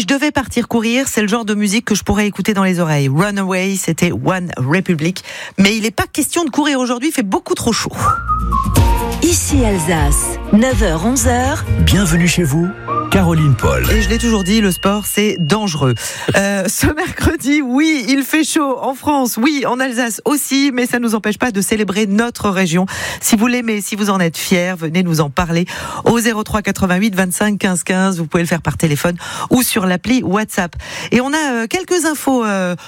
devais partir courir, c'est le genre de musique que je pourrais écouter dans les oreilles. Runaway, c'était One Republic. Mais il n'est pas question de courir aujourd'hui, il fait beaucoup trop chaud. Ici Alsace, 9h-11h. Bienvenue chez vous, Caroline Paul. Et je l'ai toujours dit, le sport, c'est dangereux. Ce mercredi, oui, il fait chaud en France, oui, en Alsace aussi, mais ça ne nous empêche pas de célébrer notre région. Si vous l'aimez, si vous en êtes fiers, venez nous en parler au 03 88 25 15 15. Vous pouvez le faire par téléphone ou sur l'appli WhatsApp. Et on a quelques infos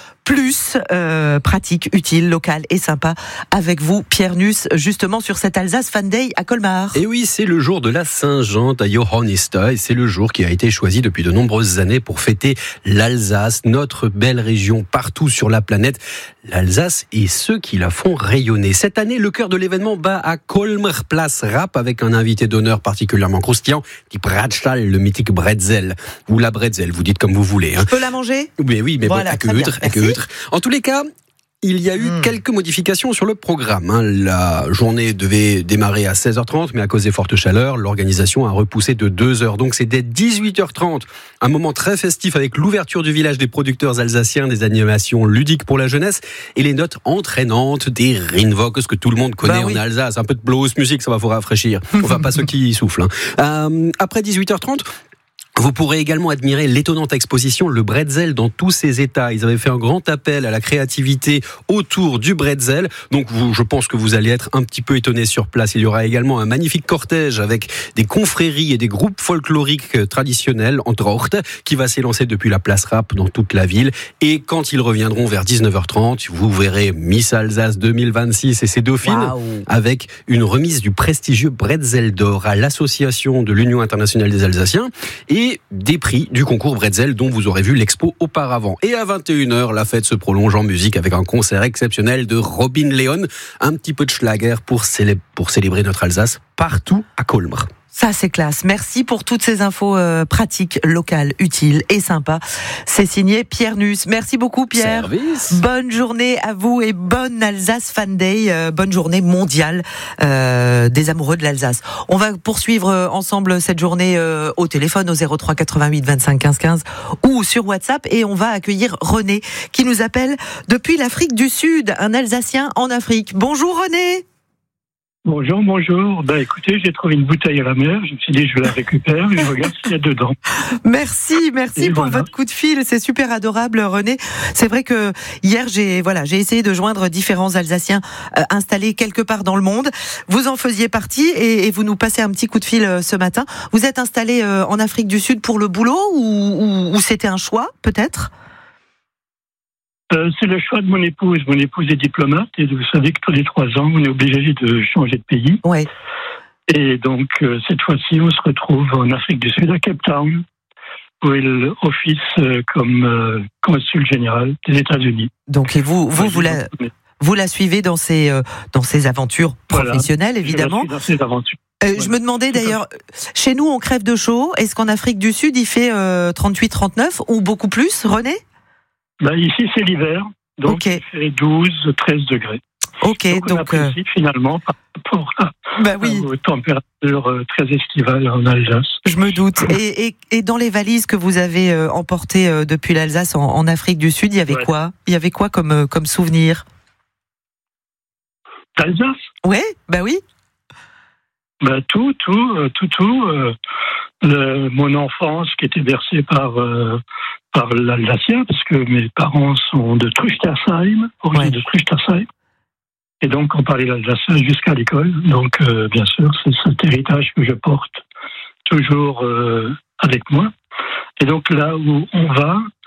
plus pratiques, utiles, locales et sympas avec vous, Pierre Nuss, justement sur cet Alsace Fan Day à Colmar. Et oui, c'est le jour de la Saint-Jean à Johannista et c'est le jour qui a été choisi depuis de nombreuses années pour fêter l'Alsace, notre belle région partout sur la planète. L'Alsace et ceux qui la font rayonner. Cette année, le cœur de l'événement bat à Colmar, place Rap, avec un invité d'honneur particulièrement croustillant, die Bratschtal, le mythique bretzel, ou la bretzel, vous dites comme vous voulez. Je peux la manger ? Oui, mais voilà, bon, à que hutre. En tous les cas, il y a eu quelques modifications sur le programme. La journée devait démarrer à 16h30, mais à cause des fortes chaleurs, l'organisation a repoussé de 2h. Donc c'est dès 18h30, un moment très festif avec l'ouverture du village des producteurs alsaciens, des animations ludiques pour la jeunesse et les notes entraînantes des Rinvox que tout le monde connaît en Alsace. Un peu de blues musique, ça va vous rafraîchir. Enfin, pas ceux qui soufflent. Après 18h30, vous pourrez également admirer l'étonnante exposition Le Bretzel dans tous ses états. Ils avaient fait un grand appel à la créativité autour du bretzel. Donc je pense que vous allez être un petit peu étonnés sur place. Il y aura également un magnifique cortège avec des confréries et des groupes folkloriques traditionnels, entre autres, qui va s'élancer depuis la place Rap dans toute la ville. Et quand ils reviendront vers 19h30, vous verrez Miss Alsace 2026 et ses dauphines avec une remise du prestigieux Bretzel d'or à l'association de l'Union internationale des Alsaciens et des prix du concours Bretzel dont vous aurez vu l'expo auparavant. Et à 21h, la fête se prolonge en musique avec un concert exceptionnel de Robin Leon, un petit peu de Schlager pour célébrer notre Alsace partout à Colmar. Ça, c'est classe. Merci pour toutes ces infos pratiques, locales, utiles et sympas. C'est signé Pierre Nuss. Merci beaucoup, Pierre. Service. Bonne journée à vous et bonne Alsace Fan Day. Bonne journée mondiale des amoureux de l'Alsace. On va poursuivre ensemble cette journée au téléphone au 03 88 25 15 15 ou sur WhatsApp. Et on va accueillir René qui nous appelle depuis l'Afrique du Sud, un Alsacien en Afrique. Bonjour René. Bonjour. Écoutez, j'ai trouvé une bouteille à la mer. Je me suis dit, je la récupère et je regarde ce qu'il y a dedans. Merci pour votre coup de fil. C'est super adorable, René. C'est vrai que hier, j'ai essayé de joindre différents Alsaciens installés quelque part dans le monde. Vous en faisiez partie et vous nous passez un petit coup de fil ce matin. Vous êtes installé en Afrique du Sud pour le boulot ou c'était un choix, peut-être ? C'est le choix de mon épouse. Mon épouse est diplomate et vous savez que tous les 3 ans, on est obligé de changer de pays. Ouais. Et donc, cette fois-ci, on se retrouve en Afrique du Sud, à Cape Town, où elle office comme consul général des États-Unis. Donc, et vous la suivez dans ses aventures professionnelles, évidemment. Je la suis dans ses aventures. Je me demandais d'ailleurs, chez nous, on crève de chaud. Est-ce qu'en Afrique du Sud, il fait 38-39 ou beaucoup plus, René ? Ici, c'est l'hiver, donc il fait 12-13 degrés. Donc on apprécie finalement par rapport aux températures très estivales en Alsace. Je me doute. Et dans les valises que vous avez emportées depuis l'Alsace en Afrique du Sud, il y avait quoi ? Il y avait quoi comme souvenir ? D'Alsace ? Oui. Tout. Mon enfance qui était bercée par l'Alsacien, parce que mes parents sont de Truchtersheim, originaires de Truchtersheim. Et donc, on parlait l'alsacien jusqu'à l'école. Donc, bien sûr, c'est cet héritage que je porte toujours avec moi. Et donc, là où on va,